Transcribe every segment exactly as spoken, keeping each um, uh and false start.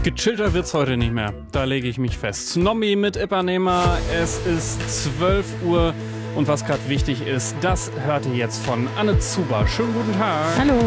Gechillter wird's heute nicht mehr, da lege ich mich fest. Nommi mit Ipanema, es ist zwölf Uhr und was gerade wichtig ist, das hört ihr jetzt von Anne Zuber. Schönen guten Tag. Hallo.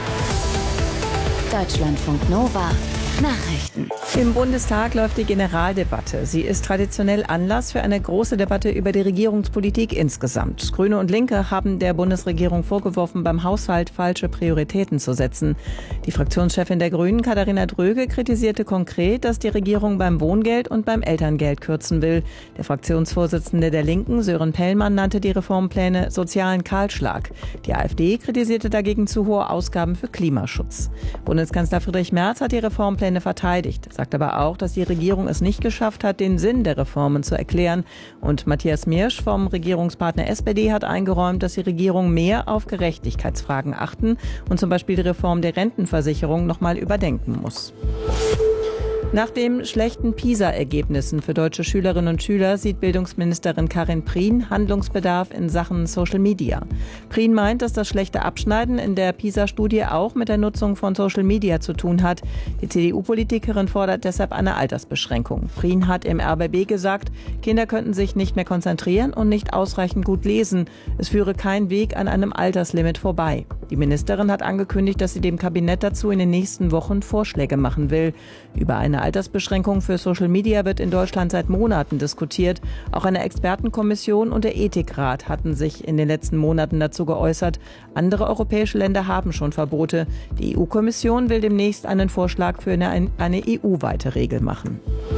Deutschlandfunk Nova. Nachrichten. Im Bundestag läuft die Generaldebatte. Sie ist traditionell Anlass für eine große Debatte über die Regierungspolitik insgesamt. Grüne und Linke haben der Bundesregierung vorgeworfen, beim Haushalt falsche Prioritäten zu setzen. Die Fraktionschefin der Grünen, Katharina Dröge, kritisierte konkret, dass die Regierung beim Wohngeld und beim Elterngeld kürzen will. Der Fraktionsvorsitzende der Linken, Sören Pellmann, nannte die Reformpläne sozialen Kahlschlag. Die AfD kritisierte dagegen zu hohe Ausgaben für Klimaschutz. Bundeskanzler Friedrich Merz hat die Reformpläne verteidigt, sagt aber auch, dass die Regierung es nicht geschafft hat, den Sinn der Reformen zu erklären. Und Matthias Miersch vom Regierungspartner S P D hat eingeräumt, dass die Regierung mehr auf Gerechtigkeitsfragen achten und zum Beispiel die Reform der Rentenversicherung noch mal überdenken muss. Nach den schlechten PISA-Ergebnissen für deutsche Schülerinnen und Schüler sieht Bildungsministerin Karin Prien Handlungsbedarf in Sachen Social Media. Prien meint, dass das schlechte Abschneiden in der PISA-Studie auch mit der Nutzung von Social Media zu tun hat. Die C D U-Politikerin fordert deshalb eine Altersbeschränkung. Prien hat im R B B gesagt, Kinder könnten sich nicht mehr konzentrieren und nicht ausreichend gut lesen. Es führe kein Weg an einem Alterslimit vorbei. Die Ministerin hat angekündigt, dass sie dem Kabinett dazu in den nächsten Wochen Vorschläge machen will. Über eine Altersbeschränkung für Social Media wird in Deutschland seit Monaten diskutiert. Auch eine Expertenkommission und der Ethikrat hatten sich in den letzten Monaten dazu geäußert. Andere europäische Länder haben schon Verbote. Die E U-Kommission will demnächst einen Vorschlag für eine, eine E U-weite Regel machen.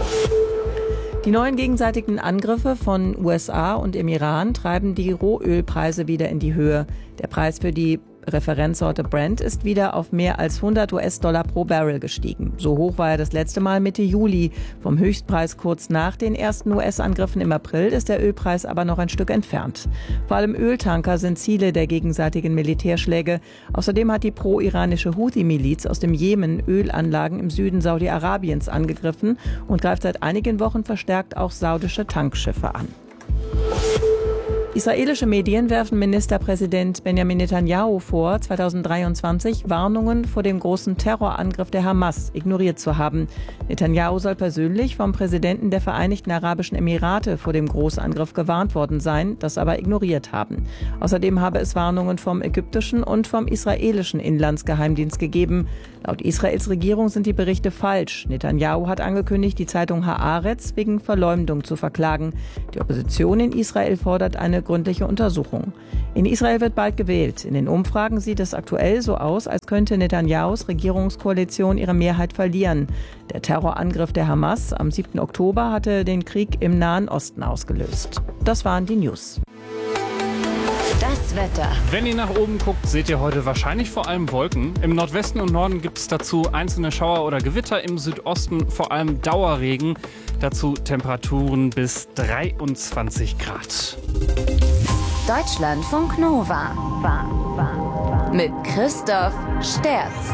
Die neuen gegenseitigen Angriffe von U S A und im Iran treiben die Rohölpreise wieder in die Höhe. Der Preis für die Referenzsorte Brent ist wieder auf mehr als hundert US-Dollar pro Barrel gestiegen. So hoch war er das letzte Mal Mitte Juli. Vom Höchstpreis kurz nach den ersten U S-Angriffen im April ist der Ölpreis aber noch ein Stück entfernt. Vor allem Öltanker sind Ziele der gegenseitigen Militärschläge. Außerdem hat die pro-iranische Houthi-Miliz aus dem Jemen Ölanlagen im Süden Saudi-Arabiens angegriffen und greift seit einigen Wochen verstärkt auch saudische Tankschiffe an. Israelische Medien werfen Ministerpräsident Benjamin Netanyahu vor, zweitausenddreiundzwanzig Warnungen vor dem großen Terrorangriff der Hamas ignoriert zu haben. Netanyahu soll persönlich vom Präsidenten der Vereinigten Arabischen Emirate vor dem Großangriff gewarnt worden sein, das aber ignoriert haben. Außerdem habe es Warnungen vom ägyptischen und vom israelischen Inlandsgeheimdienst gegeben. Laut Israels Regierung sind die Berichte falsch. Netanyahu hat angekündigt, die Zeitung Haaretz wegen Verleumdung zu verklagen. Die Opposition in Israel fordert eine gründliche Untersuchung. In Israel wird bald gewählt. In den Umfragen sieht es aktuell so aus, als könnte Netanyahus Regierungskoalition ihre Mehrheit verlieren. Der Terrorangriff der Hamas am siebten Oktober hatte den Krieg im Nahen Osten ausgelöst. Das waren die News. Das Wetter. Wenn ihr nach oben guckt, seht ihr heute wahrscheinlich vor allem Wolken. Im Nordwesten und Norden gibt es dazu einzelne Schauer oder Gewitter. Im Südosten vor allem Dauerregen. Dazu Temperaturen bis dreiundzwanzig Grad. Deutschlandfunk Nova. Mit Christoph Sterz.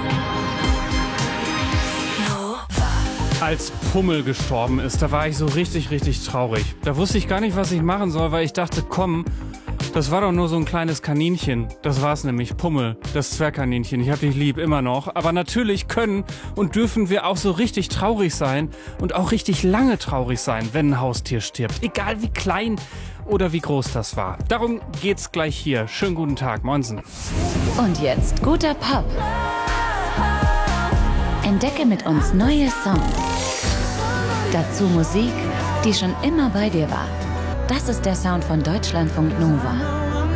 Als Pummel gestorben ist, da war ich so richtig, richtig traurig. Da wusste ich gar nicht, was ich machen soll, weil ich dachte, komm, das war doch nur so ein kleines Kaninchen. Das war's nämlich, Pummel, das Zwergkaninchen. Ich hab dich lieb, immer noch. Aber natürlich können und dürfen wir auch so richtig traurig sein und auch richtig lange traurig sein, wenn ein Haustier stirbt. Egal wie klein oder wie groß das war. Darum geht's gleich hier. Schönen guten Tag, Moinsen. Und jetzt guter Pop. Entdecke mit uns neue Songs. Dazu Musik, die schon immer bei dir war. Das ist der Sound von Deutschlandfunk Nova.